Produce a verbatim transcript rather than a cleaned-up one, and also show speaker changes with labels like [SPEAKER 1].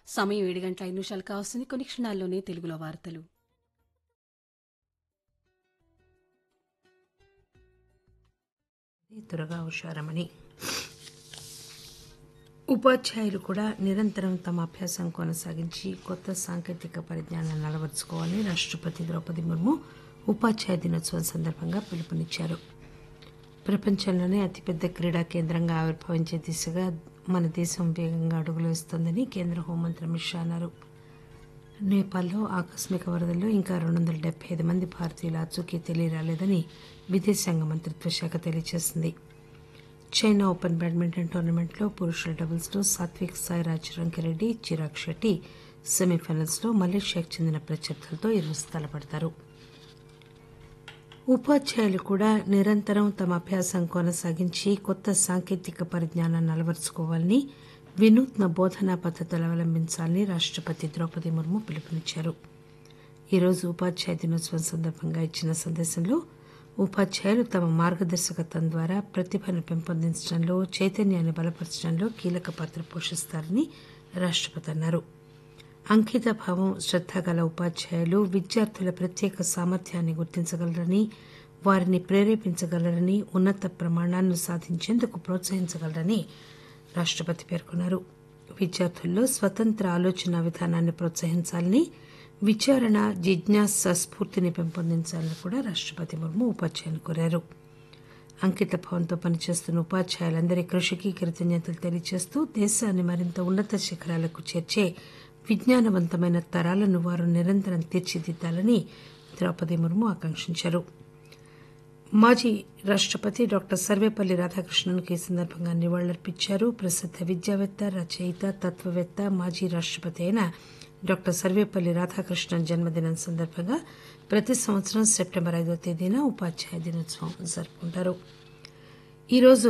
[SPEAKER 1] సమయం ఏడు గంటల ఐదు నిమిషాలు కావస్తుంది. కొన్ని క్షణాల్లోనే తెలుగులో వార్తలు.
[SPEAKER 2] త్వరగా హుషారమని ఉపాధ్యాయులు కూడా నిరంతరం తమ అభ్యాసం కొనసాగించి కొత్త సాంకేతిక పరిజ్ఞానాన్ని అలవరుచుకోవాలని రాష్టపతి ద్రౌపది ముర్ము ఉపాధ్యాయ దినోత్సవం సందర్భంగా పిలుపునిచ్చారు. ప్రపంచంలోనే అతిపెద్ద క్రీడా కేంద్రంగా ఆవిర్భవించే దిశగా మన దేశం వేగంగా అడుగులు వేస్తోందని కేంద్ర హోంమంత్రి అమిత్ షా అన్నారు. నేపాల్లో ఆకస్మిక వరదల్లో ఇంకా రెండు వందల డెబ్బై ఐదు మంది భారతీయుల ఆచూకీ తెలియరాలేదని విదేశాంగ మంత్రిత్వ శాఖ తెలియజేసింది. చైనా ఓపెన్ బ్యాడ్మింటన్ టోర్నమెంట్లో పురుషుల డబుల్స్లో సాత్విక్ సాయిరాజ్ రంకిరెడ్డి, చిరాగ్ షెట్టి సెమీఫైనల్స్లో మలేషియాకు చెందిన ప్రత్యర్థులతో ఈరోజు తలపడతారు. ఉపాధ్యాయులు కూడా నిరంతరం తమ అభ్యాసం కొనసాగించి కొత్త సాంకేతిక పరిజ్ఞానాన్ని అలవరుచుకోవాలని, వినూత్న బోధనా పద్ధతులు అవలంబించాలని రాష్టపతి ద్రౌపది ముర్ము పిలుపునిచ్చారు. ఈరోజు ఉపాధ్యాయ దినోత్సవం సందర్భంగా ఇచ్చిన సందేశంలో ఉపాధ్యాయులు తమ మార్గదర్శకత్వం ద్వారా ప్రతిభను పెంపొందించడంలో, చైతన్యాన్ని బలపరచడంలో కీలక పాత్ర పోషిస్తారని రాష్టపతి అన్నారు. అంకిత భావం, శ్రద్ధ గల ఉపాధ్యాయులు విద్యార్థుల ప్రత్యేక సామర్థ్యాన్ని గుర్తించగలరని, వారిని ప్రేరేపించగలరని, ఉన్నత ప్రమాణాలను సాధించేందుకు ప్రోత్సహించగలరని రాష్టపతి పేర్కొన్నారు. విద్యార్థుల్లో స్వతంత్ర ఆలోచన విధానాన్ని ప్రోత్సహించాలని, విచారణ, జిజ్ఞాస స్ఫూర్తిని పెంపొందించాలని కూడా రాష్టపతి ముర్ము ఉపాధ్యాయులను కోరారు. అంకిత భావంతో పనిచేస్తున్న ఉపాధ్యాయులందరి కృషికి కృతజ్ఞతలు తెలియజేస్తూ దేశాన్ని మరింత ఉన్నత శిఖరాలకు చేర్చే విజ్ఞానవంతమైన తరాలను వారు నిరంతరం తీర్చిదిద్దాలని ద్రౌపది ముర్ము ఆకాంక్షించారు. మాజీ రాష్టపతి డాక్టర్ సర్వేపల్లి రాధాకృష్ణన్కు ఈ సందర్భంగా నివాళులర్పించారు. ప్రసిద్ధ విద్యావేత్త, రచయిత, తత్వవేత్త, మాజీ రాష్టపతి అయిన డాక్టర్ సర్వేపల్లి రాధాకృష్ణన్ జన్మదినం సందర్భంగా ప్రతి సంవత్సరం సెప్టెంబర్ ఐదో తేదీన ఉపాధ్యాయ దినోత్సవం జరుపుకుంటారు. ఈరోజు